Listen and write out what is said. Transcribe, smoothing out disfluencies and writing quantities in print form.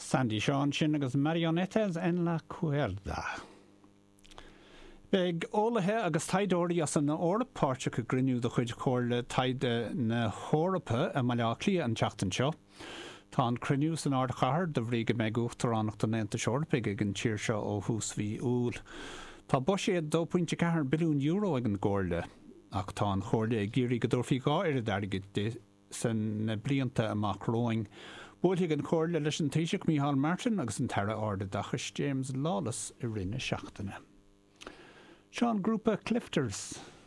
Sandy Sean sin agus marionettes en la cuerda. Beg ólathe agus taidóirí as an orlapáirte go grinniú do chuid cóirle taide na hórappa a maileachlí an teachtain seo. Tá an criniú san ard chahar de bhrí go méid uachtaránach don nenta seorpaig ag an tíir seo ó hús bhí úl. Tá boisiad 2.4 billiún euro ag an gcóirle, ach tá an chóirle ag géirí go dúirfií gá ar a deirgid san na blianta amach roing. Búilthe an chóirle leis an Taoiseach Micheál Martin agus an Tara Arda Dachas James Lawless i rinne seachtaine. Sean Grúpa Clifters